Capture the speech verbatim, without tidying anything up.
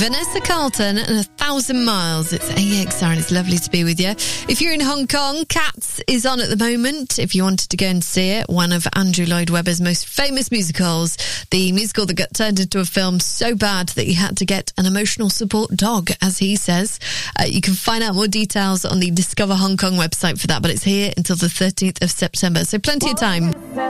Vanessa Carlton and A Thousand Miles. It's A X R and it's lovely to be with you. If you're in Hong Kong, Cats is on at the moment. If you wanted to go and see it, one of Andrew Lloyd Webber's most famous musicals, the musical that got turned into a film so bad that he had to get an emotional support dog, as he says. Uh, you can find out more details on the Discover Hong Kong website for that, but it's here until the thirteenth of September, so plenty of time.